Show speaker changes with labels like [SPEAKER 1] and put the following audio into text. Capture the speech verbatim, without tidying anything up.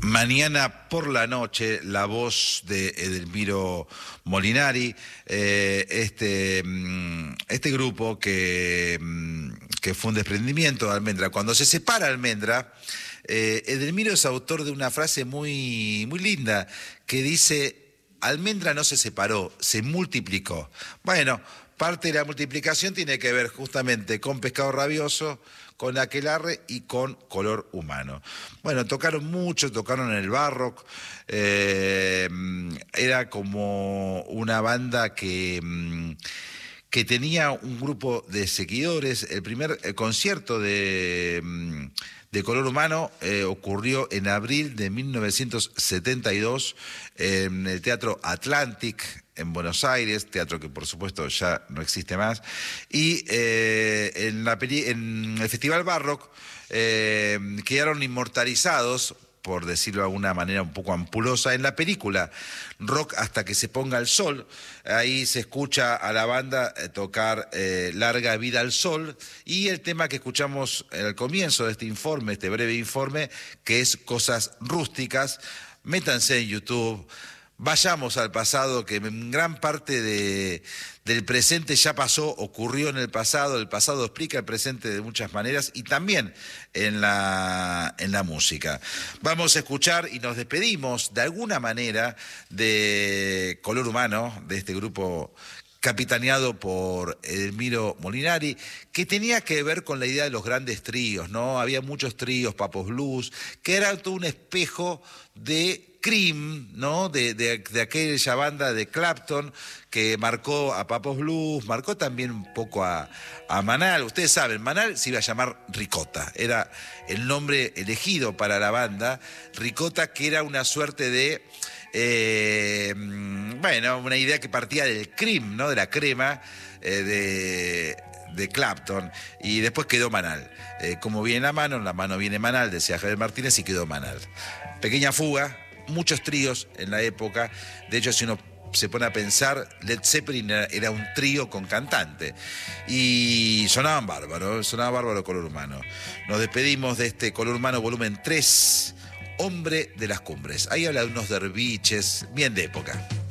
[SPEAKER 1] Mañana por la noche, la voz de Edelmiro Molinari, eh, este, este grupo que, que fue un desprendimiento de Almendra. Cuando se separa Almendra, eh, Edelmiro es autor de una frase muy, muy linda que dice: Almendra no se separó, se multiplicó. Bueno, parte de la multiplicación tiene que ver justamente con Pescado Rabioso, con Aquelarre y con Color Humano. Bueno, tocaron mucho, tocaron en el Barrock, eh, era como una banda que, que tenía un grupo de seguidores. El primer el concierto de, de Color Humano eh, ocurrió en abril de mil novecientos setenta y dos en el Teatro Atlantic, en Buenos Aires, teatro que por supuesto ya no existe más, y eh, en, la peli en el Festival Barrock eh, quedaron inmortalizados, por decirlo de alguna manera un poco ampulosa, en la película Rock hasta que se ponga el sol. Ahí se escucha a la banda tocar eh, Larga Vida al Sol, y el tema que escuchamos al comienzo de este informe, este breve informe, que es Cosas Rústicas. Métanse en YouTube. Vayamos al pasado, que en gran parte de, del presente ya pasó, ocurrió en el pasado. El pasado explica el presente de muchas maneras, y también en la, en la música. Vamos a escuchar y nos despedimos de alguna manera de Color Humano, de este grupo capitaneado por Edelmiro Molinari, que tenía que ver con la idea de los grandes tríos, ¿no? Había muchos tríos, Papos Blues, que era todo un espejo de Cream, ¿no? De, de, de aquella banda de Clapton que marcó a Papos Blues, marcó también un poco a, a Manal. Ustedes saben, Manal se iba a llamar Ricota, era el nombre elegido para la banda. Ricota, que era una suerte de, eh, bueno, una idea que partía del cream, ¿no? De la crema eh, de... de Clapton, y después quedó Manal. Eh, como viene la mano, en la mano viene Manal, decía Javier Martínez, y quedó Manal. Pequeña fuga, muchos tríos en la época. De hecho, si uno se pone a pensar, Led Zeppelin era, era un trío con cantante, y sonaban bárbaro, sonaba bárbaro Color Humano. Nos despedimos de este Color Humano volumen tres, Hombre de las Cumbres. Ahí habla de unos derviches bien de época.